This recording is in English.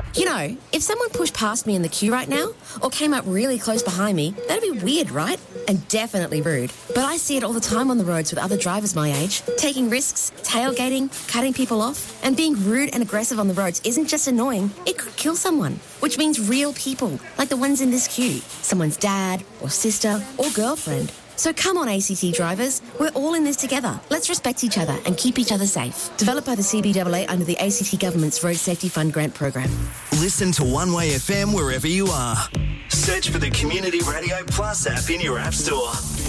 You know, if someone pushed past me in the queue right now, or came up really close behind me, that'd be weird, right? And definitely rude. But I see it all the time on the roads with other drivers my age. Taking risks, tailgating, cutting people off, and being rude and aggressive on the roads isn't just annoying, it could kill someone. Which means real people, like the ones in this queue. Someone's dad, or sister, or girlfriend. So come on, ACT drivers. We're all in this together. Let's respect each other and keep each other safe. Developed by the CBAA under the ACT Government's Road Safety Fund grant program. Listen to One Way FM wherever you are. Search for the Community Radio Plus app in your app store.